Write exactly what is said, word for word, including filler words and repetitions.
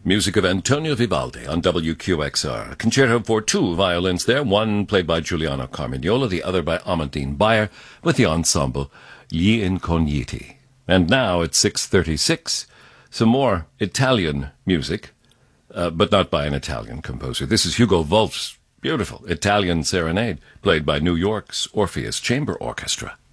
Music of Antonio Vivaldi on W Q X R. Concerto for two violins there, one played by Giuliano Carmignola, the other by Amandine Bayer, with the ensemble Gli Incogniti. And now at six thirty-six, some more Italian music, uh, but not by an Italian composer. This is Hugo Wolf's beautiful Italian serenade, played by New York's Orpheus Chamber Orchestra.